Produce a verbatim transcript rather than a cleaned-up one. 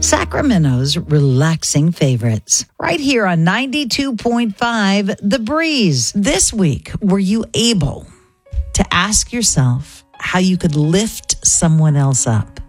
Sacramento's relaxing favorites. Right here on ninety-two point five The Breeze. This week, were you able to ask yourself how you could lift someone else up?